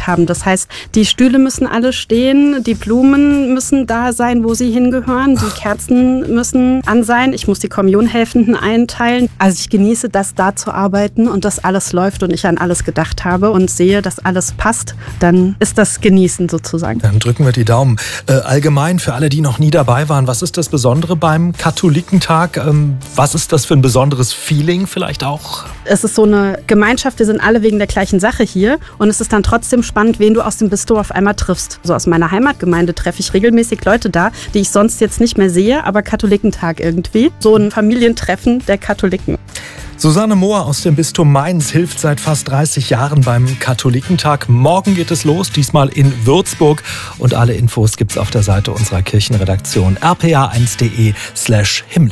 haben. Das heißt, die Stühle müssen alle stehen, die Blumen müssen da sein, wo sie hingehören, die Kerzen müssen an sein. Ich muss die Kommunionhelfenden einteilen. Also ich genieße das, da zu arbeiten und dass alles läuft und ich an alles gedacht habe und sehe, dass alles passt. Dann ist das Genießen sozusagen. Dann drücken wir die Daumen. Allgemein für alle, die noch nie dabei waren, was ist das Besondere beim Katholikentag? Was ist das für ein besonderes Feeling vielleicht auch? Es ist so eine Gemeinschaft, wir sind alle wegen der gleichen Sache hier und es ist dann trotzdem spannend, wen du aus dem Bistum auf einmal triffst. So aus meiner Heimatgemeinde treffe ich regelmäßig Leute da, die ich sonst jetzt nicht mehr sehe, aber Katholikentag irgendwie. So ein Familientreffen der Katholiken. Susanne Mohr aus dem Bistum Mainz hilft seit fast 30 Jahren beim Katholikentag. Morgen geht es los, diesmal in Würzburg. Und alle Infos gibt's auf der Seite unserer Kirchenredaktion rpa1.de/himmlisch.